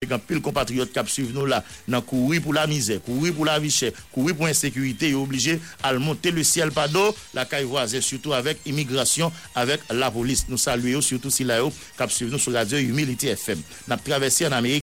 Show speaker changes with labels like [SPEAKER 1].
[SPEAKER 1] grand pile compatriotes qui suivent nous là dans courir pour la misère, courir pour la vie chère, courir pour l'insécurité, obligé à monter le ciel pas d'eau, la caille voisine surtout avec immigration, avec la police. Nous saluons surtout si là qui suivent nous sur radio Humility FM. N'a traversé en Amérique